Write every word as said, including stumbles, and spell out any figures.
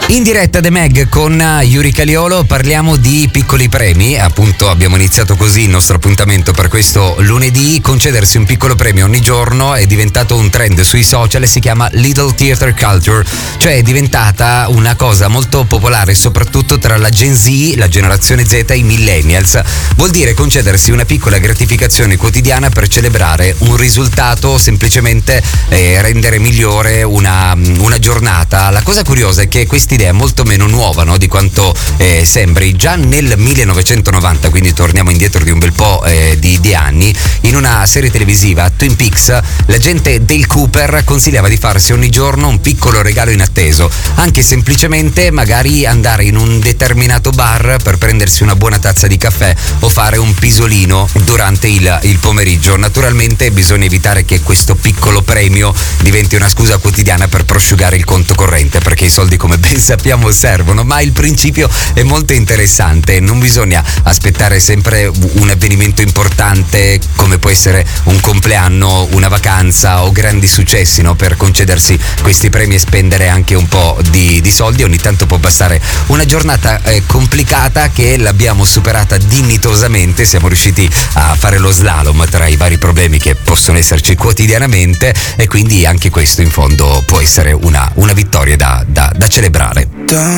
In diretta The Mag con Yuri Caliolo parliamo di piccoli premi, appunto abbiamo iniziato così il nostro appuntamento per questo lunedì. Concedersi un piccolo premio ogni giorno è diventato un trend sui social e si chiama Little Theater Culture, cioè è diventata una cosa molto popolare soprattutto tra la Gen Z, la generazione Z e i millennials. Vuol dire concedersi una piccola gratificazione quotidiana per celebrare un risultato o semplicemente eh, rendere migliore una, una giornata. La cosa curiosa è che questi idea molto meno nuova, no, di quanto eh, sembri. Già nel millenovecentonovanta, quindi torniamo indietro di un bel po' eh, di, di anni, in una serie televisiva, Twin Peaks, l'agente Dale Cooper consigliava di farsi ogni giorno un piccolo regalo inatteso, anche semplicemente magari andare in un determinato bar per prendersi una buona tazza di caffè o fare un pisolino durante il, il pomeriggio. Naturalmente bisogna evitare che questo piccolo premio diventi una scusa quotidiana per prosciugare il conto corrente, perché i soldi, come ben sappiamo, servono, ma il principio è molto interessante. Non bisogna aspettare sempre un avvenimento importante come può essere un compleanno, una vacanza o grandi successi, no, per concedersi questi premi e spendere anche un po' di, di soldi. Ogni tanto può bastare una giornata eh, complicata che l'abbiamo superata dignitosamente, siamo riusciti a fare lo slalom tra i vari problemi che possono esserci quotidianamente, e quindi anche questo in fondo può essere una, una vittoria da, da, da celebrare.